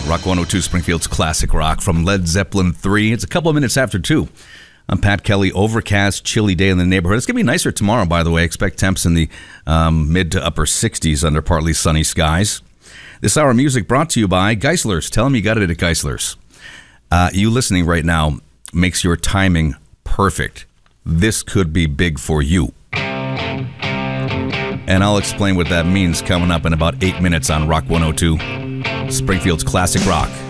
Rock 102, Springfield's classic rock from Led Zeppelin 3. It's a couple of minutes after 2. I'm Pat Kelly. Overcast, chilly day in the neighborhood. It's going to be nicer tomorrow, by the way. Expect temps in the mid to upper 60s under partly sunny skies. This hour of music brought to you by Geisler's. Tell them you got it at Geisler's. You listening right now makes your timing perfect. This could be big for you. And I'll explain what that means coming up in about 8 minutes on Rock 102, Springfield's classic rock.